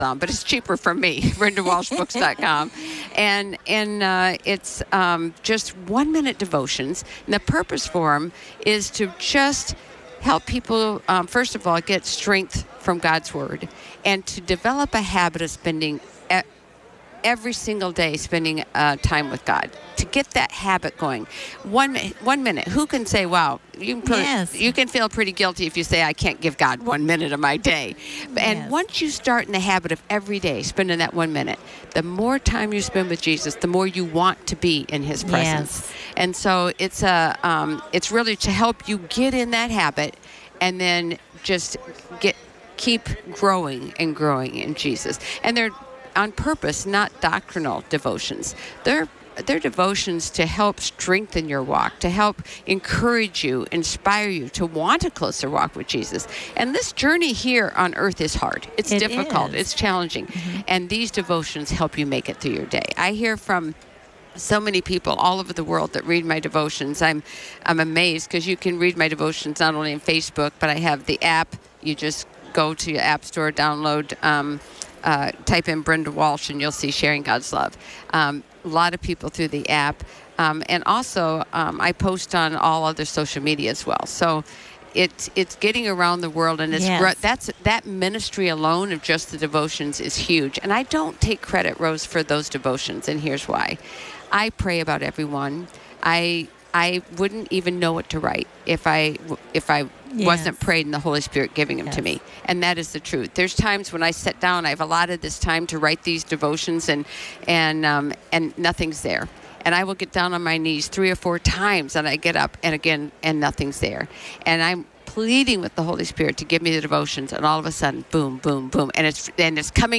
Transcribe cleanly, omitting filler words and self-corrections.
Amazon, but it's cheaper from me, BrendaWalshBooks.com. And it's just 1 minute devotions. And the purpose for them is to just help people, first of all, get strength from God's Word and to develop a habit of spending every single day spending time with God, to get that habit going. 1 minute. Who can say, wow, you can feel pretty guilty if you say, I can't give God 1 minute of my day. And once you start in the habit of every day spending that 1 minute, the more time you spend with Jesus, the more you want to be in his presence. And so it's really to help you get in that habit and then just keep growing and growing in Jesus. And they're on purpose, not doctrinal devotions. They're devotions to help strengthen your walk, to help encourage you, inspire you to want a closer walk with Jesus. And this journey here on earth is hard. It's difficult. It's challenging. And these devotions help you make it through your day. I hear from so many people all over the world that read my devotions. I'm amazed because you can read my devotions not only on Facebook, but I have the app. You just go to your app store, download, type in Brenda Walsh, and you'll see Sharing God's Love. A lot of people through the app. And also, I post on all other social media as well. So it's getting around the world, and that ministry alone of just the devotions is huge. And I don't take credit, Rose, for those devotions, and here's why. I pray about everyone. I wouldn't even know what to write if I wasn't prayed and the Holy Spirit giving them to me. And that is the truth. There's times when I sit down, I've allotted this time to write these devotions and nothing's there. And I will get down on my knees 3 or 4 times and I get up and again, and nothing's there. And I'm pleading with the Holy Spirit to give me the devotions, and all of a sudden, boom, boom, boom. And it's coming